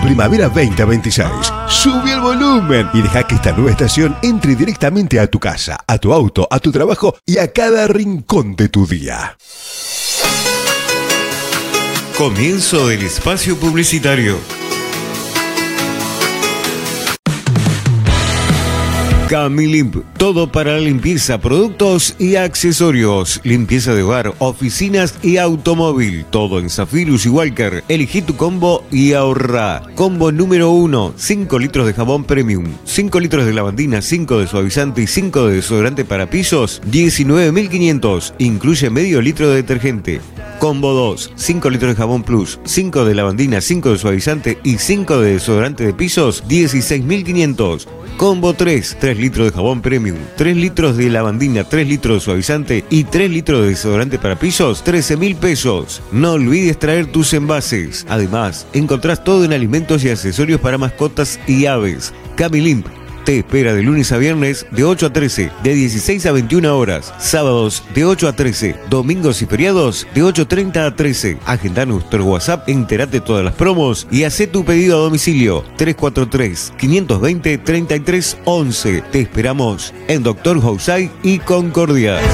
Primavera 2026. Sube el volumen y deja que esta nueva estación entre directamente a tu casa, a tu auto, a tu trabajo y a cada rincón de tu día. Comienzo del espacio publicitario. Camilimp, todo para la limpieza, productos y accesorios, limpieza de hogar, oficinas y automóvil, todo en Zafirus y Walker. Elegí tu combo y ahorra. Combo número 1, 5 litros de jabón premium, 5 litros de lavandina, 5 de suavizante y 5 de desodorante para pisos, 19.500, incluye medio litro de detergente. Combo 2, 5 litros de jabón plus, 5 de lavandina, 5 de suavizante y 5 de desodorante de pisos, 16.500. Combo 3, 3 litros de jabón premium, 3 litros de lavandina, 3 litros de suavizante y 3 litros de desodorante para pisos, 13.000 pesos. No olvides traer tus envases. Además, encontrás todo en alimentos y accesorios para mascotas y aves. Camilimp te espera de lunes a viernes de 8 a 13, de 16 a 21 horas, sábados de 8 a 13, domingos y feriados de 8:30 a 13. Agenda nuestro WhatsApp, entérate todas las promos y haz tu pedido a domicilio 343-520-3311. Te esperamos en Dr. Housay y Concordia.